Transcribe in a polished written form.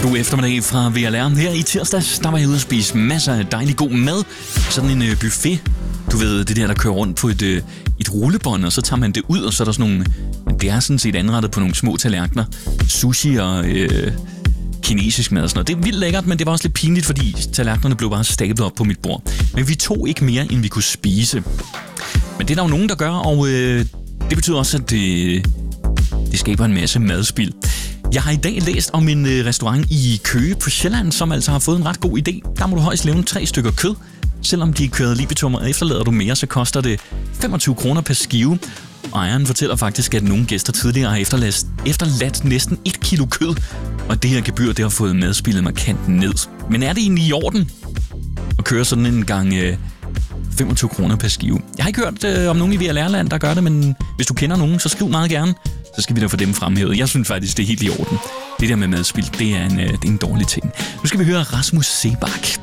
God eftermiddag fra VLR. Her i tirsdags, der var jeg ude at spise masser af dejlig god mad. Sådan en buffet. Du ved, det der kører rundt på et rullebånd, og så tager man det ud, og så er der sådan nogle... Det er sådan set anrettet på nogle små tallerkener. Sushi og kinesisk mad og sådan noget. Det er vildt lækkert, men det var også lidt pinligt, fordi tallerkenerne blev bare stablet op på mit bord. Men vi tog ikke mere, end vi kunne spise. Men det er der jo nogen, der gør, og det betyder også, at det skaber en masse madspild. Jeg har i dag læst om en restaurant i Køge på Sjælland, som altså har fået en ret god idé. Der må du højst levne 3 stykker kød. Selvom de er kørt libitum, og efterlader du mere, så koster det 25 kroner per skive. Og ejeren fortæller faktisk, at nogle gæster tidligere har efterladt næsten 1 kilo kød. Og det her gebyr, det har fået madspillet markant ned. Men er det egentlig i orden at køre sådan en gang 25 kroner per skive? Jeg har ikke hørt om nogen i VLR-land, der gør det, men hvis du kender nogen, så skriv meget gerne. Så skal vi da få dem fremhævet. Jeg synes faktisk, det er helt i orden. Det der med madspil, det er en dårlig ting. Nu skal vi høre Rasmus Seebach.